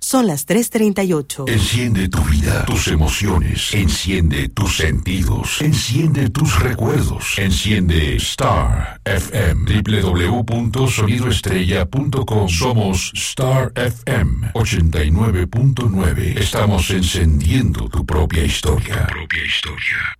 Son las 3:38. Enciende tu vida, tus emociones. Enciende tus sentidos. Enciende tus recuerdos. Enciende Star FM. www.sonidoestrella.com. Somos Star FM 89.9. Estamos encendiendo tu propia historia. Tu propia historia.